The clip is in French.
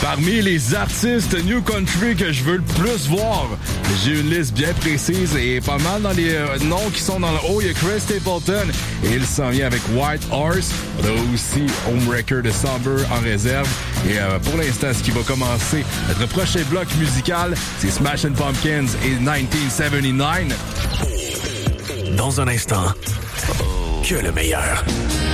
Parmi les artistes New Country que je veux le plus voir, j'ai une liste bien précise et pas mal dans les noms qui sont dans le haut. Il y a Chris Stapleton et il s'en vient avec White Horse. On a aussi Homewrecker de Somber en réserve. Et pour l'instant, ce qui va commencer notre prochain bloc musical, c'est Smashing Pumpkins et 1979. Dans un instant, que le meilleur.